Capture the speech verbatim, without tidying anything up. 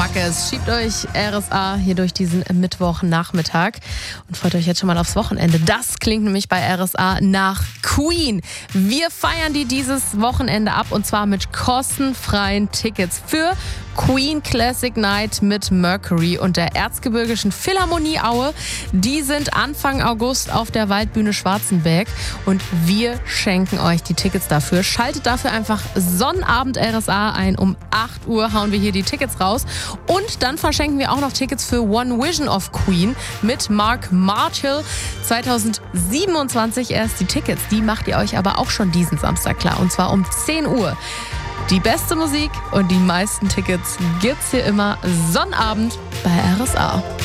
Schmackes. Schiebt euch R S A hier durch diesen Mittwochnachmittag und freut euch jetzt schon mal aufs Wochenende. Das klingt nämlich bei R S A nach Queen. Wir feiern die dieses Wochenende ab und zwar mit kostenfreien Tickets für Queen Classic Night mit Mercury und der Erzgebirgischen Philharmonie Aue. Die sind Anfang August auf der Waldbühne Schwarzenberg und wir schenken euch die Tickets dafür. Schaltet dafür einfach Sonnabend R S A ein. Um acht Uhr hauen wir hier die Tickets raus und dann verschenken wir auch noch Tickets für One Vision of Queen mit Mark Martel. zwanzig siebenundzwanzig erst die Tickets. Die macht ihr euch aber auch schon diesen Samstag klar und zwar um zehn Uhr. Die beste Musik und die meisten Tickets gibt's hier immer Sonnabend bei R S A.